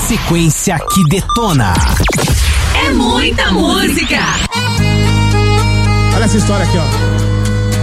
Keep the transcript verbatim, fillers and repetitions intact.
sequência que detona. É muita música. Olha essa história aqui, ó.